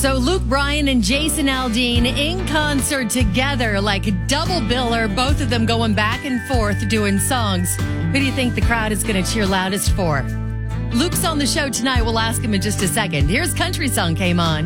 So Luke Bryan and Jason Aldean in concert together, like a double biller, both of them going back and forth doing songs. Who do you think the crowd is going to cheer loudest for? Luke's on the show tonight. We'll ask him in just a second. Here's Country Song Came On.